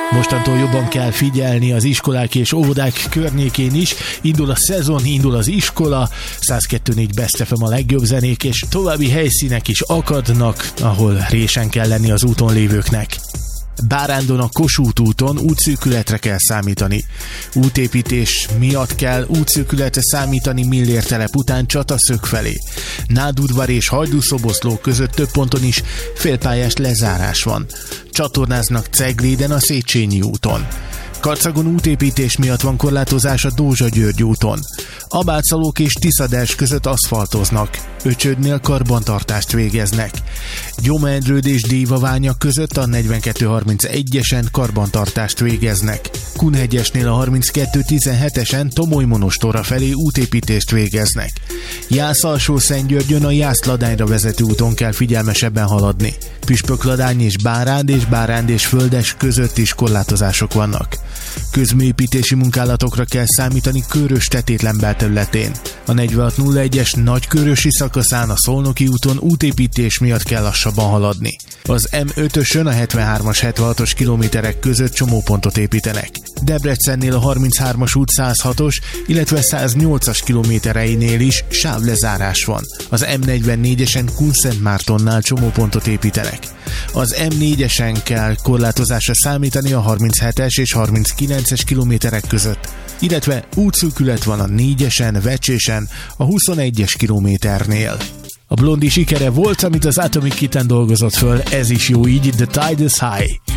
Mostantól jobban kell figyelni az iskolák és óvodák környékén is. Indul a szezon, indul az iskola, 102.4 Best FM a legjobb zenék, és további helyszínek is akadnak, ahol résen kell lenni az úton lévőknek. Bárándon a Kossuth úton útszűkületre kell számítani. Útépítés miatt kell útszűkületre számítani Millér telep után Csataszög felé. Nádudvar és Hajdúszoboszló között több ponton is félpályás lezárás van. Csatornáznak Cegléden a Széchenyi úton. Karcagon útépítés miatt van korlátozás a Dózsa-György úton. Abátszalók és Tiszaders között aszfaltoznak. Öcsödnél karbantartást végeznek. Gyomendrőd és Dévaványa között a 42-31-esen karbantartást végeznek. Kunhegyesnél a 32-17-esen Tomoly-Monostorra felé útépítést végeznek. Jász-Alsó-Szentgyörgyön a Jász-Ladányra vezető úton kell figyelmesebben haladni. Püspökladány és Báránd és Földes között is korlátozások vannak. Közműépítési munkálatokra kell számítani Körös tetétlen belterületén. A 4601-es Nagykörösi szakaszán a Szolnoki úton útépítés miatt kell lassabban haladni. Az M5-ösön a 73-as 76-os kilométerek között csomópontot építenek. Debrecennél a 33-as út 106-os, illetve 108-as kilométereinél is sávlezárás van. Az M44-esen Kunszentmártonnál csomópontot építenek. Az M4-esen kell korlátozásra számítani a 37-es és 39-es kilométerek között, illetve útszűkület van a 4-esen, Vecsésen, a 21-es kilométernél. A Blondi sikere volt, amit az Atomic Kitten dolgozott föl, ez is jó így, The Tide is High.